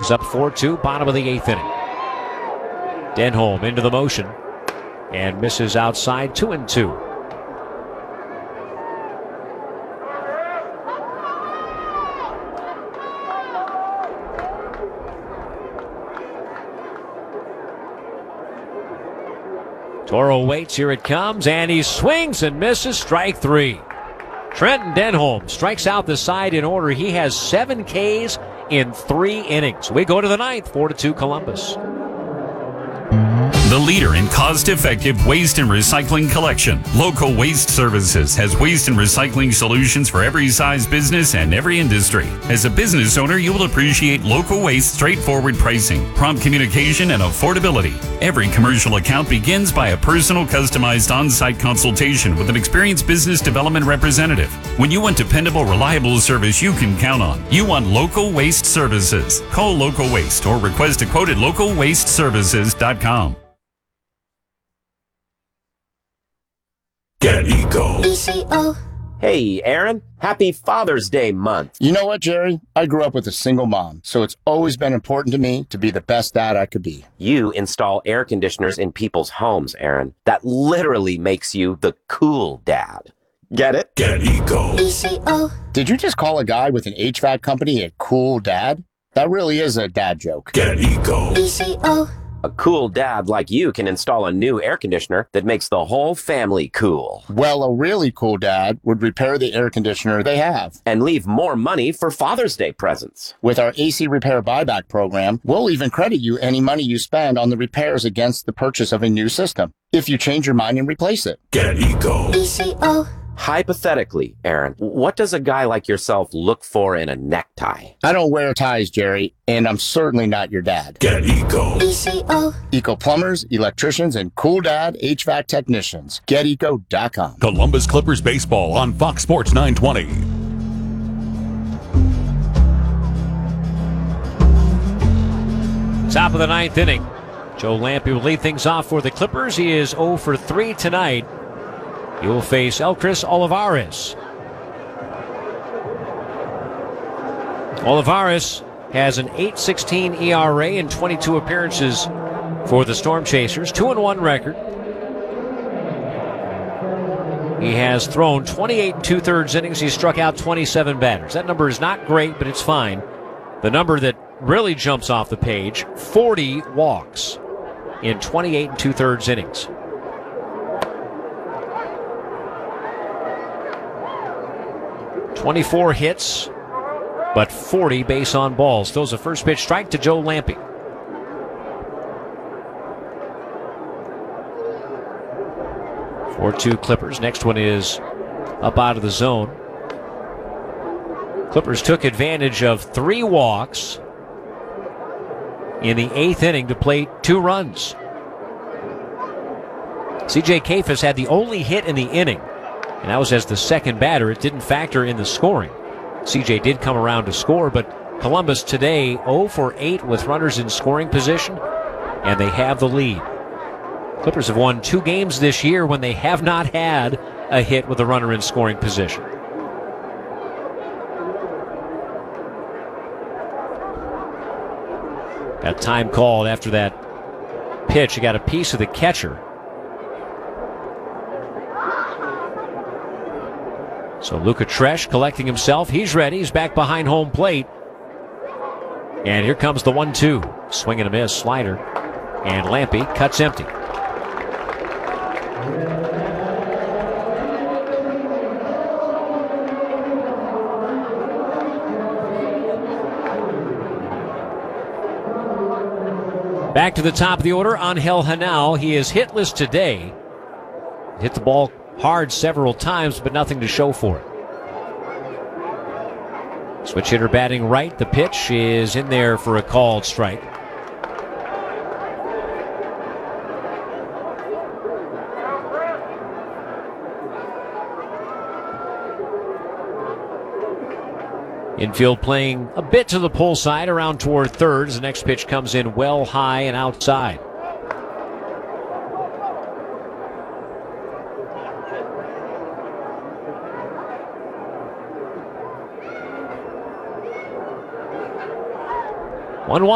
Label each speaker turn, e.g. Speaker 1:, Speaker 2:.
Speaker 1: Brewers up 4-2, bottom of the 8th inning. Denholm into the motion and misses outside, 2-2. Toro waits, here it comes, and he swings and misses, strike 3. Trenton Denholm strikes out the side in order. He has 7 Ks in 3 innings. We go to the 9th, 4-2 Columbus.
Speaker 2: The leader in cost-effective waste and recycling collection, Local Waste Services has waste and recycling solutions for every size business and every industry. As a business owner, you will appreciate Local Waste straightforward pricing, prompt communication, and affordability. Every commercial account begins by a personal, customized on-site consultation with an experienced business development representative. When you want dependable, reliable service you can count on, you want Local Waste Services. Call Local Waste or request a quote at localwasteservices.com.
Speaker 3: Get Eco.
Speaker 4: ECO.
Speaker 5: Hey, Aaron. Happy Father's Day month.
Speaker 6: You know what, Jerry? I grew up with a single mom, so it's always been important to me to be the best dad I could be.
Speaker 5: You install air conditioners in people's homes, Aaron. That literally makes you the cool dad. Get it?
Speaker 3: Get Eco.
Speaker 4: ECO.
Speaker 6: Did you just call a guy with an HVAC company a cool dad? That really is a dad joke.
Speaker 3: Get Eco.
Speaker 4: ECO.
Speaker 5: A cool dad like you can install a new air conditioner that makes the whole family cool.
Speaker 6: Well, a really cool dad would repair the air conditioner they have.
Speaker 5: And leave more money for Father's Day presents.
Speaker 6: With our AC Repair Buyback program, we'll even credit you any money you spend on the repairs against the purchase of a new system, if you change your mind and replace it.
Speaker 3: Get Eco.
Speaker 4: ECO.
Speaker 5: Hypothetically, Aaron, what does a guy like yourself look for in a necktie?
Speaker 6: I don't wear ties, Jerry, and I'm certainly not your dad.
Speaker 3: Get Eco.
Speaker 4: ECO.
Speaker 6: Eco plumbers, electricians, and cool dad HVAC technicians. GetEco.com.
Speaker 3: Columbus Clippers baseball on Fox Sports 920.
Speaker 1: Top of the 9th inning. Joe Lampe will lead things off for the Clippers. He is 0 for 3 tonight. He will face Elkris Olivares. Olivares has an 8.16 ERA in 22 appearances for the Storm Chasers, 2-1 record. He has thrown 28 2/3 innings. He struck out 27 batters. That number is not great, but it's fine. The number that really jumps off the page, 40 walks in 28 2/3 innings. "24 hits, but 40 base on balls." Throws a first pitch strike to Joe Lampe. "4-2 Clippers. Next one is up out of the zone. Clippers took advantage of 3 walks in the 8th inning to play 2 runs. C.J. Kayfus had the only hit in the inning, and that was as the second batter. It didn't factor in the scoring. CJ did come around to score, but Columbus today 0 for 8 with runners in scoring position, and they have the lead. Clippers have won 2 games this year when they have not had a hit with a runner in scoring position. Got time called after that pitch. He got a piece of the catcher. So Luca Tresh collecting himself. He's ready. He's back behind home plate. And here comes the 1-2. Swing and a miss, slider. And Lampe cuts empty. Back to the top of the order, Angel Henao. He is hitless today. Hit the ball hard several times, but nothing to show for it. Switch hitter batting right. The pitch is in there for a called strike. Infield playing a bit to the pull side, around toward third. The next pitch comes in well high and outside. One